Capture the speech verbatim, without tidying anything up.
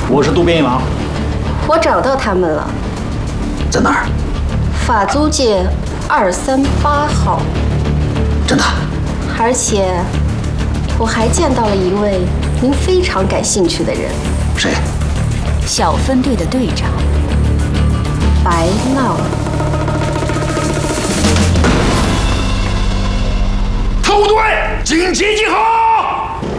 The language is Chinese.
我是渡边一郎。 我找到他们了， 在哪儿？ 法租界二三八号。 真的？ 而且我还见到了一位您非常感兴趣的人。 谁？ 小分队的队长白闹。 特务队，紧急集合！